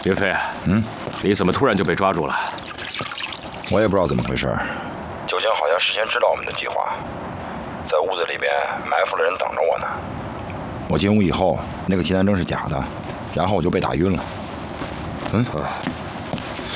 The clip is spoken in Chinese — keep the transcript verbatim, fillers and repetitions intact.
岳飞， 嗯， 你怎么突然就被抓住了？ 我也不知道怎么回事。 九江好像事先知道我们的计划，在屋子里边埋伏了人等着我呢。 我进屋以后，那个奇难针是假的，然后我就被打晕了。嗯。啊